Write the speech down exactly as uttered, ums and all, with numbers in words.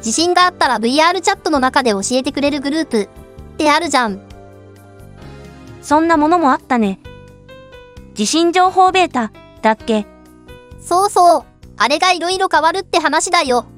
地震があったら ブイアール チャットの中で教えてくれるグループってあるじゃん。 そんなものもあったね。地震情報ベータだっけ？ そうそう。あれがいろいろ変わるって話だよ。